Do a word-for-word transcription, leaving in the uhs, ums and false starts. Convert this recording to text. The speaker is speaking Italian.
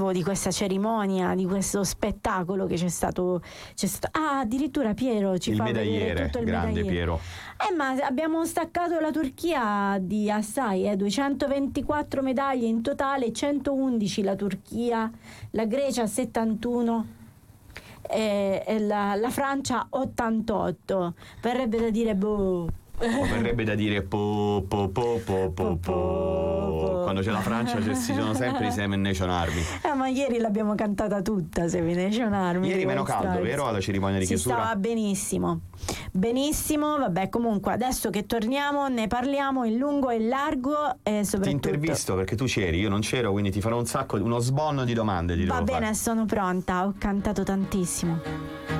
motivo di questa cerimonia, di questo spettacolo che c'è stato, c'è stato ah, addirittura Piero ci il fa vedere medagliere, tutto il grande medagliere. Piero. Eh, ma abbiamo staccato la Turchia di assai, eh, duecentoventiquattro medaglie in totale, centoundici la Turchia, la Grecia settantuno e, e la, la Francia ottantotto. Verrebbe da dire boh. O verrebbe da dire po po po po po po. Quando c'è la Francia ci sono sempre i Seven Nation Army. Eh, ma ieri l'abbiamo cantata tutta Seven Nation Army. Ieri meno caldo, vero? Alla cerimonia di si chiusura stava benissimo. Benissimo, vabbè, comunque adesso che torniamo ne parliamo in lungo e in largo e soprattutto. Ti intervisto perché tu c'eri, io non c'ero, quindi ti farò un sacco, uno sbonno di domande. Ti Va devo bene, fare. sono pronta, ho cantato tantissimo.